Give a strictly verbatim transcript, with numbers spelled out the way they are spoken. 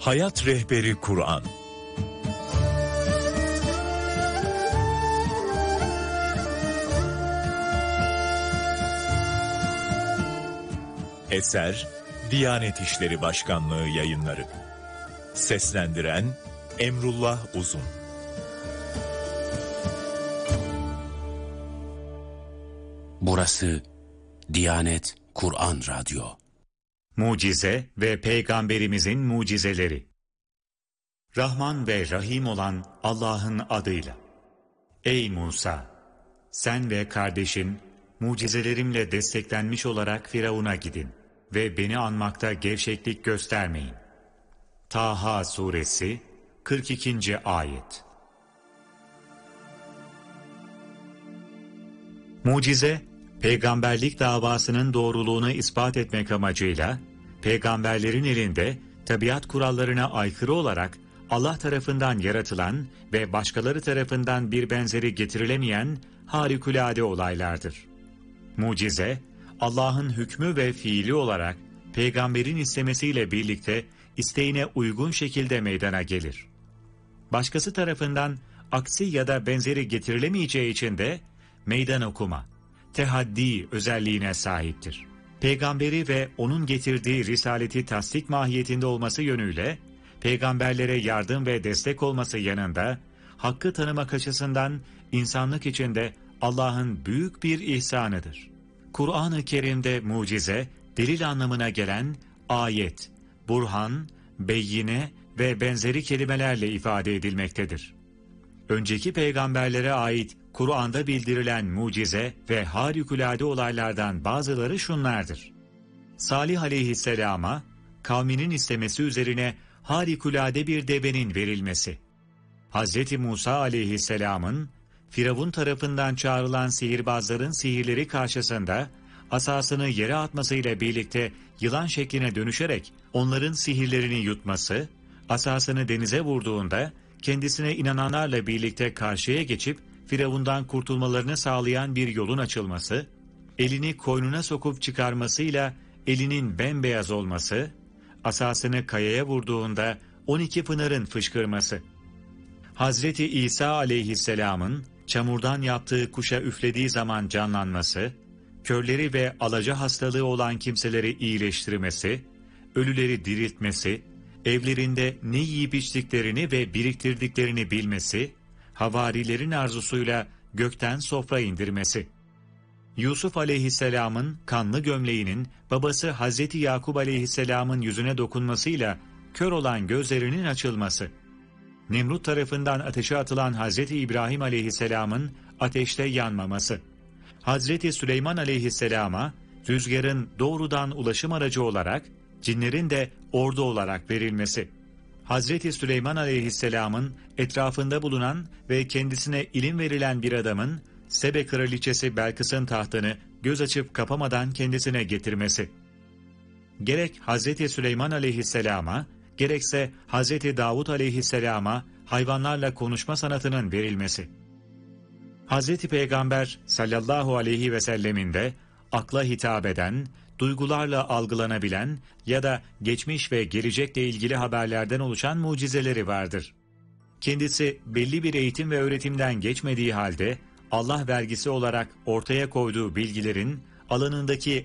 Hayat Rehberi Kur'an. Eser Diyanet İşleri Başkanlığı Yayınları. Seslendiren Emrullah Uzun. Burası Diyanet Kur'an Radyo. Mucize ve Peygamberimizin mucizeleri. Rahman ve Rahim olan Allah'ın adıyla. Ey Musa! Sen ve kardeşin mucizelerimle desteklenmiş olarak Firavun'a gidin ve beni anmakta gevşeklik göstermeyin. Taha Suresi kırk ikinci Ayet. Mucize, peygamberlik davasının doğruluğunu ispat etmek amacıyla, peygamberlerin elinde tabiat kurallarına aykırı olarak Allah tarafından yaratılan ve başkaları tarafından bir benzeri getirilemeyen harikulade olaylardır. Mucize, Allah'ın hükmü ve fiili olarak peygamberin istemesiyle birlikte isteğine uygun şekilde meydana gelir. Başkası tarafından aksi ya da benzeri getirilemeyeceği için de meydan okuma, tehaddi özelliğine sahiptir. Peygamberi ve onun getirdiği risaleti tasdik mahiyetinde olması yönüyle, peygamberlere yardım ve destek olması yanında, hakkı tanımak açısından insanlık için de Allah'ın büyük bir ihsanıdır. Kur'an-ı Kerim'de mucize, delil anlamına gelen ayet, burhan, beyyine ve benzeri kelimelerle ifade edilmektedir. Önceki peygamberlere ait Kur'an'da bildirilen mucize ve harikulade olaylardan bazıları şunlardır. Salih aleyhisselama, kavminin istemesi üzerine harikulade bir devenin verilmesi. Hazreti Musa aleyhisselamın, Firavun tarafından çağrılan sihirbazların sihirleri karşısında, asasını yere atmasıyla birlikte yılan şekline dönüşerek onların sihirlerini yutması, asasını denize vurduğunda, kendisine inananlarla birlikte karşıya geçip Firavundan kurtulmalarını sağlayan bir yolun açılması, elini koynuna sokup çıkarmasıyla elinin bembeyaz olması, asasını kayaya vurduğunda on iki pınarın fışkırması, Hazreti İsa aleyhisselamın çamurdan yaptığı kuşa üflediği zaman canlanması, körleri ve alaca hastalığı olan kimseleri iyileştirmesi, ölüleri diriltmesi, evlerinde ne yiyip içtiklerini ve biriktirdiklerini bilmesi, havarilerin arzusuyla gökten sofra indirmesi. Yusuf aleyhisselamın kanlı gömleğinin babası Hazreti Yakup aleyhisselamın yüzüne dokunmasıyla kör olan gözlerinin açılması. Nemrut tarafından ateşe atılan Hazreti İbrahim aleyhisselamın ateşte yanmaması. Hazreti Süleyman aleyhisselama rüzgarın doğrudan ulaşım aracı olarak, cinlerin de ordu olarak verilmesi. Hazreti Süleyman aleyhisselamın etrafında bulunan ve kendisine ilim verilen bir adamın Sebe kraliçesi Belkıs'ın tahtını göz açıp kapamadan kendisine getirmesi. Gerek Hazreti Süleyman aleyhisselama, gerekse Hazreti Davud aleyhisselama hayvanlarla konuşma sanatının verilmesi. Hazreti Peygamber sallallahu aleyhi ve sellemin de akla hitap eden, duygularla algılanabilen ya da geçmiş ve gelecekle ilgili haberlerden oluşan mucizeleri vardır. Kendisi belli bir eğitim ve öğretimden geçmediği halde Allah vergisi olarak ortaya koyduğu bilgilerin alanındaki